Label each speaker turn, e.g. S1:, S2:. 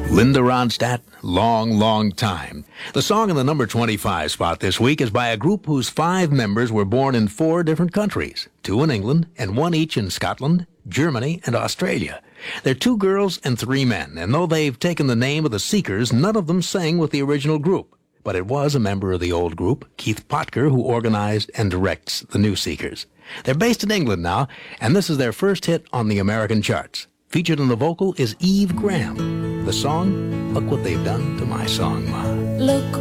S1: Linda Ronstadt, Long, Long Time. The song in the number 25 spot this week is by a group whose 5 members were born in 4 different countries, 2 in England and 1 each in Scotland, Germany, and Australia. They're 2 girls and 3 men, and though they've taken the name of the Seekers, none of them sang with the original group. But it was a member of the old group, Keith Potker, who organized and directs the new Seekers. They're based in England now, and this is their first hit on the American charts. Featured on the vocal is Eve Graham. The song, Look What They've Done to My Song, Ma.
S2: Look